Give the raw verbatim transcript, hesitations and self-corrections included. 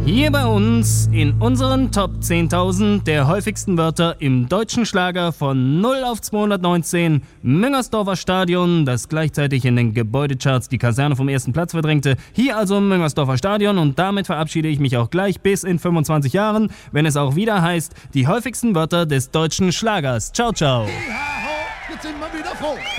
Hier bei uns in unseren Top zehntausend der häufigsten Wörter im deutschen Schlager von null auf zweihundertneunzehn, Müngersdorfer Stadion, das gleichzeitig in den Gebäudecharts die Kaserne vom ersten Platz verdrängte. Hier also Müngersdorfer Stadion und damit verabschiede ich mich auch gleich bis in fünfundzwanzig Jahren, wenn es auch wieder heißt, die häufigsten Wörter des deutschen Schlagers. Ciao, ciao. Jetzt sind wir wieder froh.